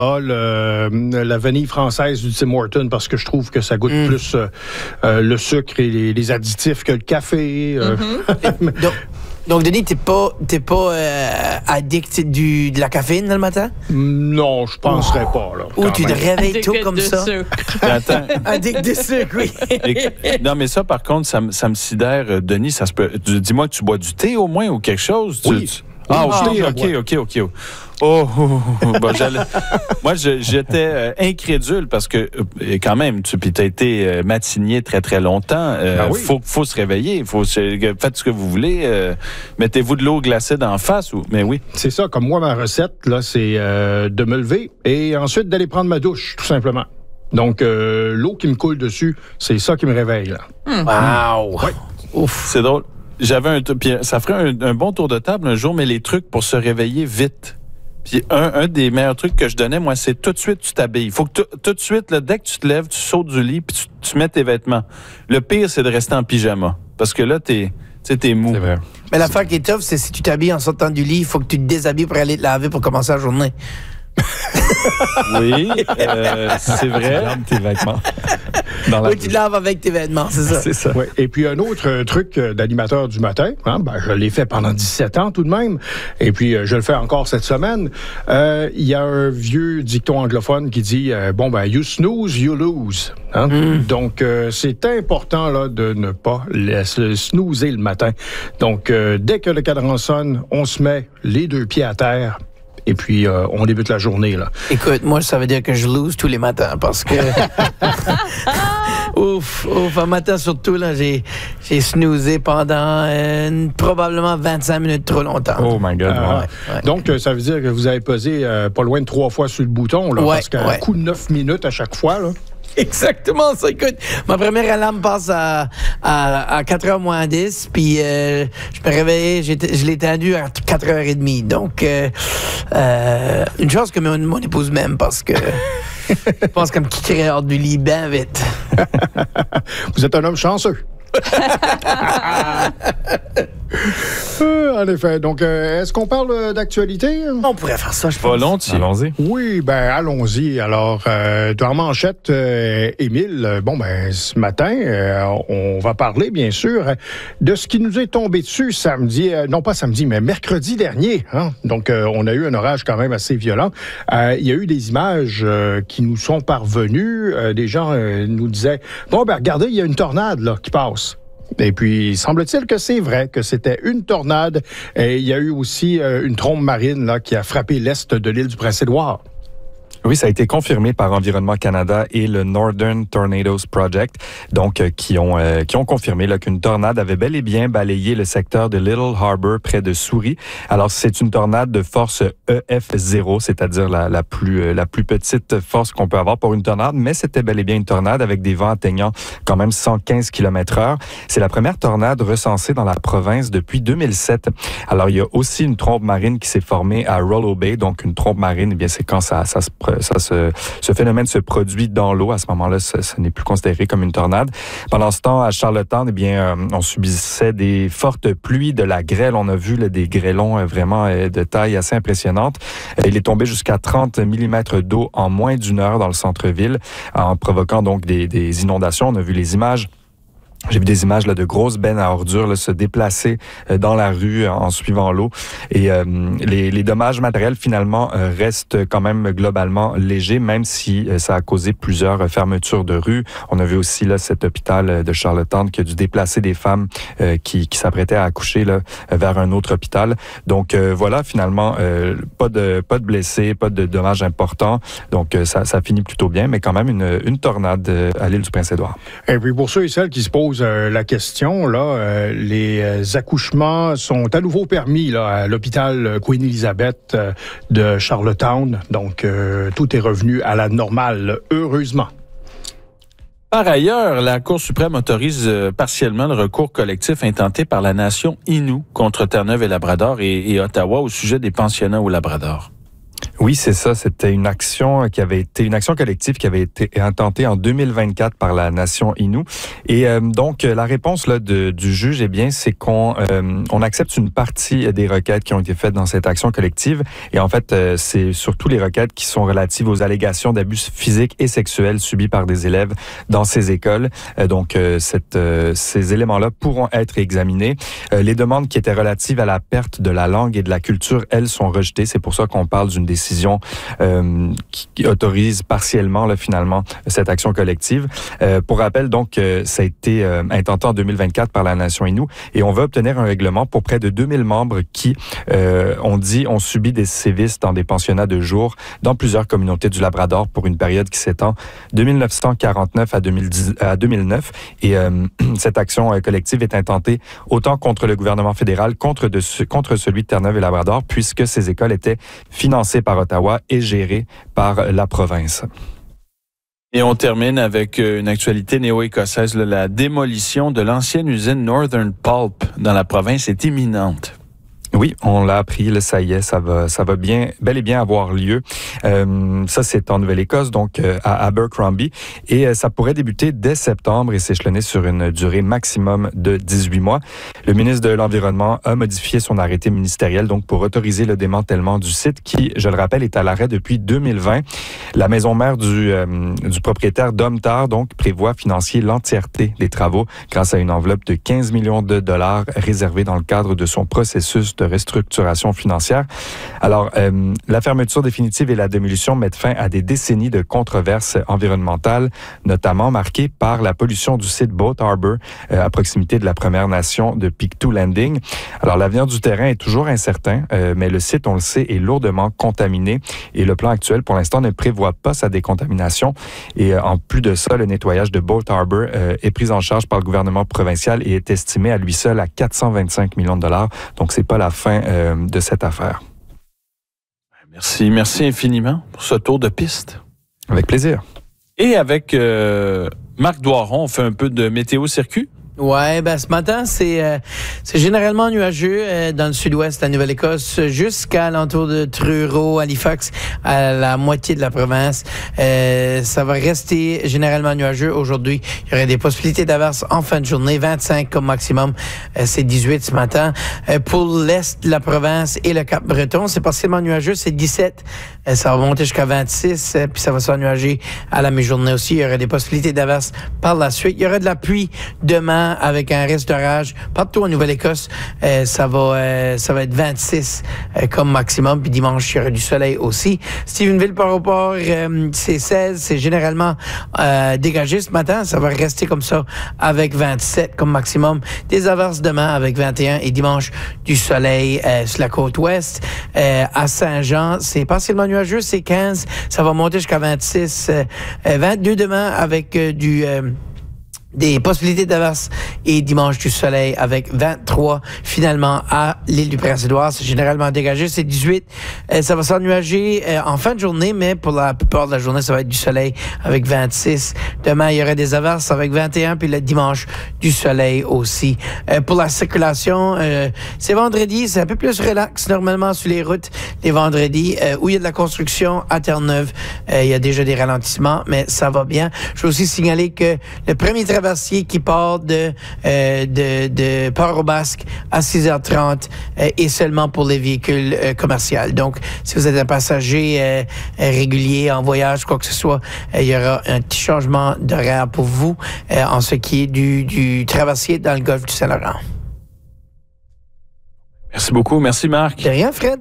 la vanille française du Tim Hortons parce que je trouve que ça goûte plus le sucre et les additifs que le café. Donc, Denis, t'es pas addict de la caféine le matin? Non, je penserais pas. Là, ou tu te réveilles tôt comme ça? Attends. Addict de sucre, oui. Non, mais ça, par contre, ça me sidère, Denis. Ça se peut. Dis-moi que tu bois du thé au moins ou quelque chose. Oui. OK. Bon, moi, j'étais incrédule parce que, quand même, tu as été matinier très, très longtemps. Faut se réveiller. Faites ce que vous voulez. Mettez-vous de l'eau glacée d'en face. Mais oui. C'est ça. Comme moi, ma recette, là, c'est de me lever et ensuite d'aller prendre ma douche, tout simplement. Donc, l'eau qui me coule dessus, c'est ça qui me réveille, là. Wow! Ouais. Ouf! C'est drôle. Puis ça ferait un bon tour de table un jour, mais les trucs pour se réveiller vite. Puis un des meilleurs trucs que je donnais, moi, c'est tout de suite, tu t'habilles. Il faut que tout de suite, là, dès que tu te lèves, tu sautes du lit, puis tu mets tes vêtements. Le pire, c'est de rester en pyjama. Parce que là, t'es mou. C'est vrai. Mais l'affaire qui est tough, c'est si tu t'habilles en sortant du lit, il faut que tu te déshabilles pour aller te laver pour commencer la journée. Oui, c'est vrai. Tes vêtements. Oui, tu laves avec tes vêtements, c'est ça. C'est ça. Ouais. Et puis, un autre truc d'animateur du matin, je l'ai fait pendant 17 ans tout de même, et puis je le fais encore cette semaine. Il y a un vieux dicton anglophone qui dit you snooze, you lose. Donc, c'est important là, de ne pas se snoozer le matin. Donc, dès que le cadran sonne, on se met les deux pieds à terre. Et puis, on débute la journée, là. Écoute, moi, ça veut dire que je lose tous les matins parce que... Ouf, un matin surtout, là, j'ai snoozé pendant probablement 25 minutes trop longtemps. Oh my God. Ouais. Donc, ça veut dire que vous avez pesé pas loin de 3 fois sur le bouton, là, parce qu'un coup de 9 minutes à chaque fois, là. Exactement ça. Écoute, ma première alarme passe à 4h moins 10, puis je me réveillais, je l'ai étendu à 4h30. Donc, une chance que mon épouse m'aime parce que je pense qu'elle me quitterait hors du lit bien vite. Vous êtes un homme chanceux. En effet. Donc, est-ce qu'on parle d'actualité? On pourrait faire ça, je pense. Volontiers. Allons-y. Oui, allons-y. Alors, en manchette, Émile, ce matin, on va parler, bien sûr, de ce qui nous est tombé dessus samedi, non pas samedi, mais mercredi dernier. Donc, on a eu un orage quand même assez violent. Il y a eu des images qui nous sont parvenues. Des gens nous disaient, regardez, il y a une tornade là qui passe. Et puis, semble-t-il que c'est vrai que c'était une tornade. Et il y a eu aussi une trombe marine là, qui a frappé l'est de l'île du Prince-Édouard. Oui, ça a été confirmé par Environnement Canada et le Northern Tornadoes Project, donc qui ont confirmé là, qu'une tornade avait bel et bien balayé le secteur de Little Harbour près de Souris. Alors, c'est une tornade de force EF0, c'est-à-dire la plus petite force qu'on peut avoir pour une tornade, mais c'était bel et bien une tornade avec des vents atteignant quand même 115 km/h. C'est la première tornade recensée dans la province depuis 2007. Alors, il y a aussi une trombe marine qui s'est formée à Rollo Bay, donc une trombe marine, eh bien, c'est quand ce phénomène se produit dans l'eau. À ce moment-là, ce n'est plus considéré comme une tornade. Pendant ce temps, à Charlottetown, eh bien, on subissait des fortes pluies, de la grêle. On a vu là, des grêlons vraiment de taille assez impressionnante. Il est tombé jusqu'à 30 mm d'eau en moins d'une heure dans le centre-ville, en provoquant donc des inondations. On a vu les images. J'ai vu des images là, de grosses bennes à ordures là, se déplacer dans la rue en suivant l'eau. Et les dommages matériels, finalement, restent quand même globalement légers, même si ça a causé plusieurs fermetures de rues. On a vu aussi là, cet hôpital de Charlottetown qui a dû déplacer des femmes qui s'apprêtaient à accoucher là, vers un autre hôpital. Donc voilà, finalement, pas de blessés, pas de dommages importants. Donc ça finit plutôt bien, mais quand même une tornade à l'île du Prince-Édouard. Et puis pour ceux et celles qui se posent la question, là, les accouchements sont à nouveau permis là, à l'hôpital Queen Elizabeth de Charlottetown. Donc, tout est revenu à la normale, heureusement. Par ailleurs, la Cour suprême autorise partiellement le recours collectif intenté par la nation Innu contre Terre-Neuve et Labrador et Ottawa au sujet des pensionnats au Labrador. Oui, c'est ça. C'était une action collective qui avait été intentée en 2024 par la nation Innu. Et donc, la réponse là, du juge, c'est qu'on accepte une partie des requêtes qui ont été faites dans cette action collective. Et en fait, c'est surtout les requêtes qui sont relatives aux allégations d'abus physiques et sexuels subis par des élèves dans ces écoles. Donc, ces éléments-là pourront être examinés. Les demandes qui étaient relatives à la perte de la langue et de la culture, elles, sont rejetées. C'est pour ça qu'on parle d'une décision qui autorise partiellement, là, finalement, cette action collective. Pour rappel, donc, ça a été intenté en 2024 par la nation Innu et on va obtenir un règlement pour près de 2000 membres qui, ont subi des sévices dans des pensionnats de jour dans plusieurs communautés du Labrador pour une période qui s'étend de 1949 à 2009. Et cette action collective est intentée autant contre le gouvernement fédéral contre celui de Terre-Neuve et Labrador, puisque ces écoles étaient financées par Ottawa et gérées par la province. Et on termine avec une actualité néo-écossaise. La démolition de l'ancienne usine Northern Pulp dans la province est imminente. Oui, on l'a appris, là, ça y est, ça va bel et bien avoir lieu. Ça, c'est en Nouvelle-Écosse, donc à Abercrombie. Et ça pourrait débuter dès septembre et s'échelonner sur une durée maximum de 18 mois. Le ministre de l'Environnement a modifié son arrêté ministériel donc pour autoriser le démantèlement du site qui, je le rappelle, est à l'arrêt depuis 2020. La maison mère du propriétaire Domtar, donc, prévoit financer l'entièreté des travaux grâce à une enveloppe de 15 millions de dollars réservée dans le cadre de son processus de restructuration financière. Alors, la fermeture définitive et la démolition mettent fin à des décennies de controverses environnementales, notamment marquées par la pollution du site Boat Harbor à proximité de la Première Nation de Pictou Landing. Alors, l'avenir du terrain est toujours incertain, mais le site, on le sait, est lourdement contaminé et le plan actuel, pour l'instant, ne prévoit pas sa décontamination. Et en plus de ça, le nettoyage de Boat Harbor est pris en charge par le gouvernement provincial et est estimé à lui seul à 425 millions de dollars. Donc, c'est pas la fin de cette affaire. Merci infiniment pour ce tour de piste. Avec plaisir. Et avec Marc Doiron, on fait un peu de météo-circuit. Ouais, ce matin, c'est généralement nuageux dans le sud-ouest de la Nouvelle-Écosse jusqu'à l'entour de Truro, Halifax, à la moitié de la province. Ça va rester généralement nuageux aujourd'hui. Il y aurait des possibilités d'averses en fin de journée, 25 comme maximum. C'est 18 ce matin. Pour l'est de la province et le Cap-Breton, c'est partiellement nuageux, c'est 17. Ça va monter jusqu'à 26, puis ça va s'ennuager à la mi-journée aussi. Il y aurait des possibilités d'averses par la suite. Il y aura de la pluie demain avec un risque d'orage partout en Nouvelle-Écosse. Ça va être 26 comme maximum. Puis dimanche, il y aura du soleil aussi. Stephenville par rapport, c'est 16. C'est généralement dégagé ce matin. Ça va rester comme ça avec 27 comme maximum. Des averses demain avec 21 et dimanche du soleil sur la côte ouest. À Saint-Jean, c'est partiellement nuageux. C'est 15. Ça va monter jusqu'à 26. 22 demain avec des possibilités d'averses et dimanche du soleil avec 23 finalement à l'île du Prince-Édouard. C'est généralement dégagé, c'est 18. Ça va s'ennuager en fin de journée, mais pour la plupart de la journée, ça va être du soleil avec 26. Demain, il y aurait des averses avec 21, puis le dimanche, du soleil aussi. Pour la circulation, c'est vendredi, c'est un peu plus relax normalement sur les routes les vendredis, où il y a de la construction à Terre-Neuve. Il y a déjà des ralentissements, mais ça va bien. Je veux aussi signaler que le premier traversier qui part de Port-au-Basque à 6h30 est seulement pour les véhicules commerciaux. Donc, si vous êtes un passager régulier en voyage, quoi que ce soit, il y aura un petit changement d'horaire pour vous en ce qui est du traversier dans le golfe du Saint-Laurent. Merci beaucoup. Merci, Marc. De rien, Fred.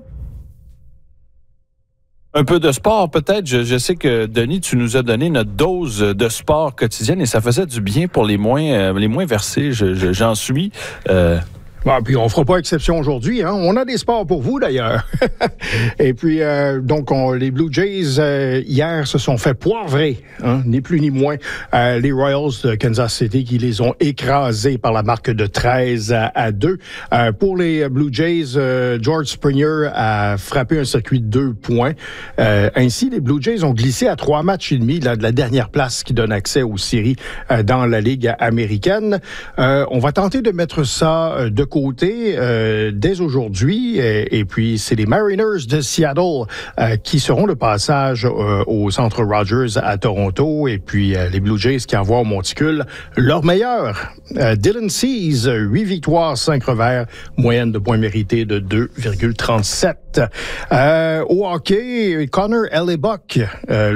Un peu de sport, peut-être. Je sais que, Denis, tu nous as donné notre dose de sport quotidienne et ça faisait du bien pour les moins versés. J'en suis. Puis on fera pas exception aujourd'hui. Hein? On a des sports pour vous, d'ailleurs. Et puis, donc, les Blue Jays, hier, se sont fait poivrer, ni plus ni moins, les Royals de Kansas City qui les ont écrasés par la marque de 13-2. Pour les Blue Jays, George Springer a frappé un circuit de 2 points. Ainsi, les Blue Jays ont glissé à 3 matchs et demi de la dernière place qui donne accès aux séries dans la Ligue américaine. On va tenter de mettre ça de côté dès aujourd'hui. Et puis, c'est les Mariners de Seattle qui seront de passage au Centre Rogers à Toronto. Et puis, les Blue Jays qui envoient au Monticule leur meilleur. Dylan Cease, 8 victoires, 5 revers, moyenne de points mérités de 2,37. Au hockey, Connor Hellebuyck,